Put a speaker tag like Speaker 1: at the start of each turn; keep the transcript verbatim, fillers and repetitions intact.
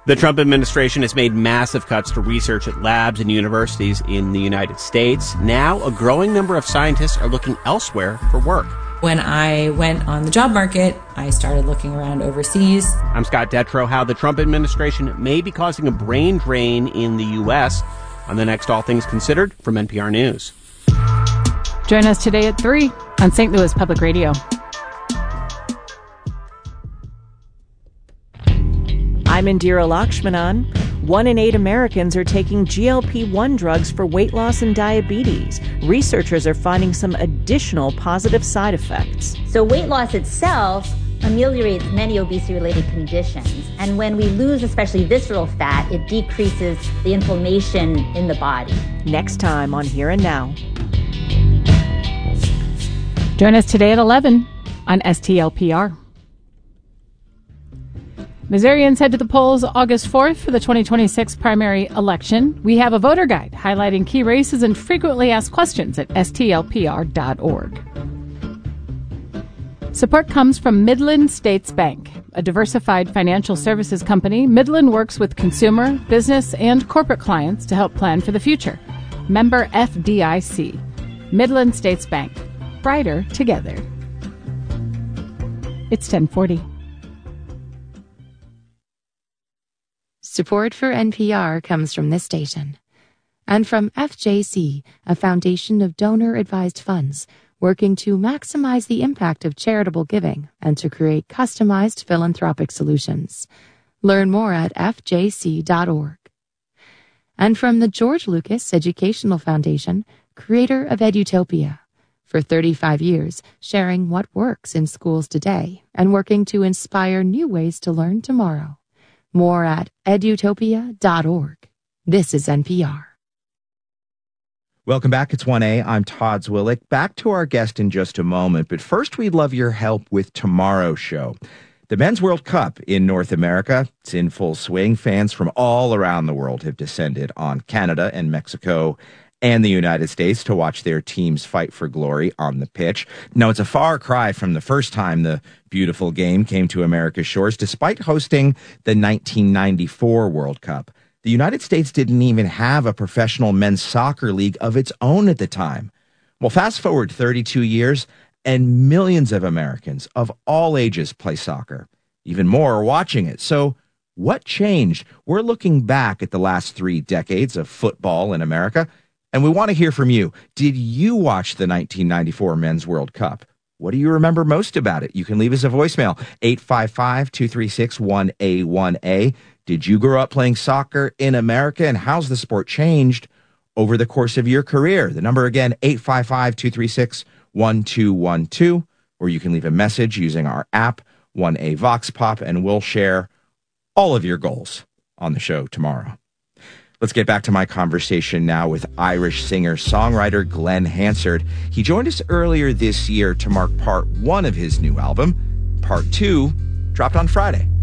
Speaker 1: The Trump administration has made massive cuts to research at labs and universities in the United States. Now, a growing number of scientists are looking elsewhere for work.
Speaker 2: When I went on the job market, I started looking around overseas.
Speaker 1: I'm Scott Detrow. How the Trump administration may be causing a brain drain in the U S on the next All Things Considered from N P R News.
Speaker 3: Join us today at three on Saint Louis Public Radio.
Speaker 4: I'm Indira Lakshmanan. One in eight Americans are taking G L P one drugs for weight loss and diabetes. Researchers are finding some additional positive side effects.
Speaker 5: So weight loss itself ameliorates many obesity-related conditions. And when we lose especially visceral fat, it decreases the inflammation in the body.
Speaker 4: Next time on Here and Now.
Speaker 3: Join us today at eleven on S T L P R. Missourians head to the polls August fourth for the twenty twenty-six primary election. We have a voter guide highlighting key races and frequently asked questions at S T L P R dot org. Support comes from Midland States Bank, a diversified financial services company. Midland works with consumer, business, and corporate clients to help plan for the future. Member F D I C. Midland States Bank. Brighter together. It's ten forty.
Speaker 6: Support for N P R comes from this station and from F J C, a foundation of donor-advised funds working to maximize the impact of charitable giving and to create customized philanthropic solutions. Learn more at F J C dot org. And from the George Lucas Educational Foundation, creator of Edutopia, for thirty-five years sharing what works in schools today and working to inspire new ways to learn tomorrow. More at edutopia dot org. This is N P R.
Speaker 7: Welcome back. It's one A. I'm Todd Zwillich. Back to our guest in just a moment, but first we'd love your help with tomorrow's show. The Men's World Cup in North America, it's in full swing. Fans from all around the world have descended on Canada and Mexico and the United States to watch their teams fight for glory on the pitch. Now, it's a far cry from the first time the beautiful game came to America's shores. Despite hosting the nineteen ninety-four World Cup, the United States didn't even have a professional men's soccer league of its own at the time. Well, fast forward thirty-two years, and millions of Americans of all ages play soccer. Even more are watching it. So what changed? We're looking back at the last three decades of football in America, and we want to hear from you. Did you watch the nineteen ninety-four Men's World Cup? What do you remember most about it? You can leave us a voicemail, eight five five, two three six, one A one A. Did you grow up playing soccer in America, and how's the sport changed over the course of your career? The number again, eight five five, two three six, one two one two, or you can leave a message using our app, one A Vox Pop, and we'll share all of your goals on the show tomorrow. Let's get back to my conversation now with Irish singer-songwriter Glenn Hansard. He joined us earlier this year to mark part one of his new album. Part two dropped on Friday.